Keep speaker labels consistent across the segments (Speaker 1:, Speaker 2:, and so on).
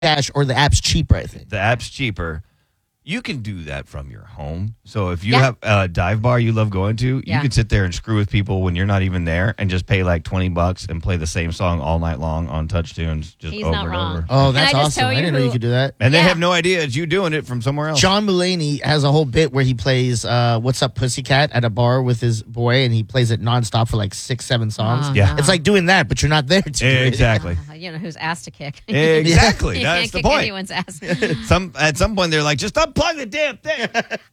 Speaker 1: cash or the app's cheaper, I think.
Speaker 2: The app's cheaper. You can do that from your home. So if you
Speaker 3: Yeah.
Speaker 2: have a dive bar you love going to, you
Speaker 3: Yeah.
Speaker 2: can sit there and screw with people when you're not even there and just pay like $20 and play the same song all night long on touch tunes just
Speaker 3: He's
Speaker 2: over
Speaker 3: not
Speaker 2: and
Speaker 3: wrong.
Speaker 2: over.
Speaker 1: Oh,
Speaker 3: Can
Speaker 1: that's
Speaker 3: I just
Speaker 1: awesome.
Speaker 3: tell
Speaker 1: I
Speaker 3: you
Speaker 1: didn't know
Speaker 3: who-
Speaker 1: you could do that.
Speaker 2: And they
Speaker 3: Yeah.
Speaker 2: have no idea it's you doing it from somewhere else.
Speaker 1: John Mulaney has a whole bit where he plays What's Up Pussycat at a bar with his boy, and he plays it nonstop for like 6-7 songs.
Speaker 2: Yeah.
Speaker 1: It's like doing that, but you're not there to do it.
Speaker 2: Exactly.
Speaker 3: You know who's ass to kick.
Speaker 2: Exactly.
Speaker 3: You
Speaker 2: That's
Speaker 3: can't
Speaker 2: the
Speaker 3: kick
Speaker 2: point.
Speaker 3: anyone's ass.
Speaker 2: At some point they're like, just unplug the damn thing.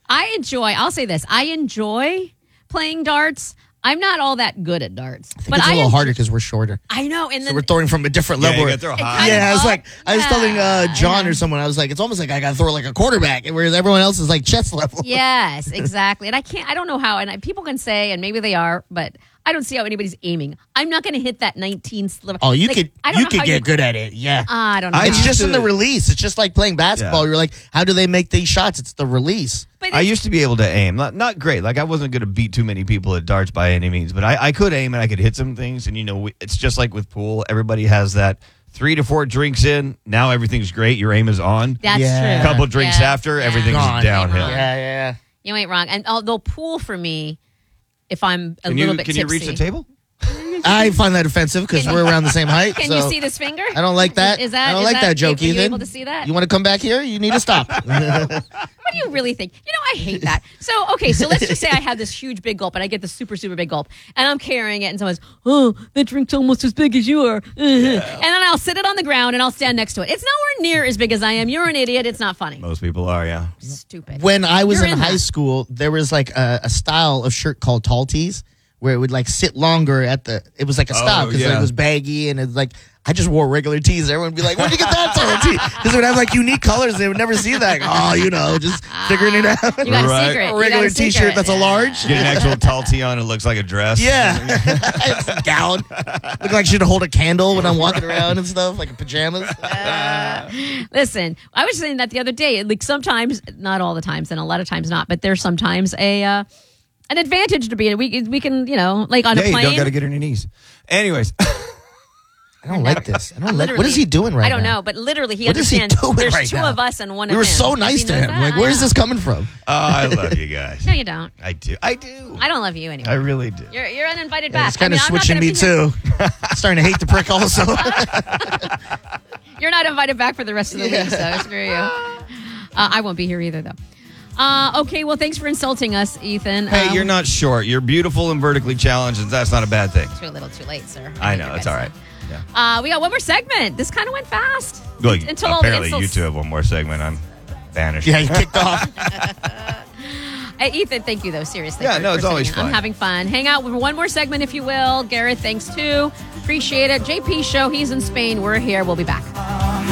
Speaker 3: I'll say this. I enjoy playing darts. I'm not all that good at darts.
Speaker 1: I think it's a little harder because we're shorter.
Speaker 3: I know. And
Speaker 1: So
Speaker 3: then
Speaker 1: we're throwing from a different
Speaker 2: Yeah,
Speaker 1: level.
Speaker 2: you gotta throw
Speaker 3: It
Speaker 2: high.
Speaker 3: kind of
Speaker 1: Yeah, I was
Speaker 3: up.
Speaker 1: like, I was telling John
Speaker 3: Yeah.
Speaker 1: or someone, I was like, it's almost like I got to throw like a quarterback, whereas everyone else is like chest level.
Speaker 3: Yes, exactly. And I don't know how, and people can say, and maybe they are, but I don't see how anybody's aiming. I'm not going to hit that 19 sliver.
Speaker 1: Oh, you
Speaker 3: Like,
Speaker 1: could
Speaker 3: I don't
Speaker 1: you
Speaker 3: know
Speaker 1: could
Speaker 3: how
Speaker 1: get good at it. Yeah.
Speaker 3: I don't know.
Speaker 2: I
Speaker 1: It's
Speaker 2: used
Speaker 1: just in
Speaker 2: to-
Speaker 1: the release. It's just like playing basketball.
Speaker 2: Yeah.
Speaker 1: You're like, how do they make these shots? It's the release.
Speaker 3: But
Speaker 2: I used to be able to aim. Not great. Like, I wasn't going to beat too many people at darts by any means, but I could aim and I could hit some things. And, it's just like with pool. Everybody has that 3 to 4 drinks in. Now everything's great. Your aim is on.
Speaker 3: that's
Speaker 1: Yeah.
Speaker 3: true.
Speaker 2: A couple drinks
Speaker 3: Yeah.
Speaker 2: after,
Speaker 3: Yeah.
Speaker 2: everything's
Speaker 1: Gone.
Speaker 2: downhill.
Speaker 1: Yeah.
Speaker 3: You ain't wrong. And although pool for me, if I'm a
Speaker 2: Can
Speaker 3: little
Speaker 2: you
Speaker 3: bit
Speaker 2: can
Speaker 3: tipsy.
Speaker 2: you reach the table?
Speaker 1: I find that offensive because we're around the same height.
Speaker 3: Can
Speaker 1: so
Speaker 3: you see this finger?
Speaker 1: I don't like that.
Speaker 3: Is that
Speaker 1: I don't
Speaker 3: is
Speaker 1: like that joke,
Speaker 3: Are you
Speaker 1: Ethan.
Speaker 3: able to see that?
Speaker 1: You want to come back here? You need to stop.
Speaker 3: What do you really think? I hate that. So let's just say I have this huge big gulp and I get the super, super big gulp and I'm carrying it and someone's, oh, that drink's almost as big as you are. And then I'll sit it on the ground and I'll stand next to it. It's nowhere near as big as I am. You're an idiot. It's not funny.
Speaker 2: Most people are, yeah.
Speaker 3: Stupid.
Speaker 1: When I was
Speaker 3: You're
Speaker 1: in
Speaker 3: in
Speaker 1: high
Speaker 3: that.
Speaker 1: school, there was like a style of shirt called tall tees where it would like sit longer it was like a style because
Speaker 2: yeah.
Speaker 1: it was baggy and it's like, I just wore regular tees. Everyone would be like, where'd you get that tall tee? Because it would have like unique colors. They would never see that. Just figuring it out.
Speaker 3: You got
Speaker 2: Right.
Speaker 3: a secret.
Speaker 1: A
Speaker 3: You
Speaker 1: regular
Speaker 3: got a secret.
Speaker 1: t-shirt that's a large.
Speaker 2: Get an actual tall tee on. It looks like a dress.
Speaker 1: Yeah. It's a gown. Look like she'd hold a candle when I'm walking around and stuff, like pajamas.
Speaker 3: Listen, I was saying that the other day. Like sometimes, not all the times, and a lot of times not, but there's sometimes an advantage to be in. We can, like on
Speaker 2: Yeah,
Speaker 3: a
Speaker 2: you
Speaker 3: plane.
Speaker 2: don't got to get on your knees. Anyways.
Speaker 1: I don't like this. I don't like. What
Speaker 3: Literally.
Speaker 1: is he doing right now?
Speaker 3: I don't know, but literally he
Speaker 1: What is he
Speaker 3: understands
Speaker 1: doing
Speaker 3: there's
Speaker 1: right
Speaker 3: two
Speaker 1: now?
Speaker 3: of us and one
Speaker 1: We
Speaker 3: of
Speaker 1: were
Speaker 3: him.
Speaker 1: so
Speaker 3: Does
Speaker 1: nice
Speaker 3: he
Speaker 1: to
Speaker 3: know
Speaker 1: him.
Speaker 3: that?
Speaker 1: Like,
Speaker 3: I
Speaker 1: where is
Speaker 3: know.
Speaker 1: this coming from?
Speaker 2: I love you guys.
Speaker 3: No, you don't.
Speaker 2: I do.
Speaker 3: I don't love you anyway.
Speaker 2: I really do.
Speaker 3: You're uninvited
Speaker 1: Yeah,
Speaker 3: back.
Speaker 1: it's kind of
Speaker 3: I'm not
Speaker 1: switching
Speaker 3: gonna
Speaker 1: me
Speaker 3: be-
Speaker 1: too. Starting to hate the prick also.
Speaker 3: You're not invited back for the rest of the week, so screw you. I won't be here either, though. Okay, well, thanks for insulting us, Ethan.
Speaker 2: Hey, you're not short. You're beautiful and vertically challenged, and that's not a bad thing.
Speaker 3: Too little, too late, sir.
Speaker 2: I
Speaker 3: need
Speaker 2: know.
Speaker 3: your
Speaker 2: It's
Speaker 3: guys'
Speaker 2: all right.
Speaker 3: time.
Speaker 2: Yeah.
Speaker 3: We got one more segment. This kind of went fast.
Speaker 2: Well,
Speaker 3: Until all the
Speaker 2: apparently you
Speaker 3: insults.
Speaker 2: two have one more segment. I'm vanished.
Speaker 1: Yeah, you kicked off.
Speaker 3: Hey, Ethan, thank you, though. Seriously.
Speaker 2: Yeah, no,
Speaker 3: for
Speaker 2: it's always
Speaker 3: sitting in.
Speaker 2: fun.
Speaker 3: I'm having fun. Hang out with one more segment, if you will. Garrett, thanks, too. Appreciate it. JP Show, he's in Spain. We're here. We'll be back.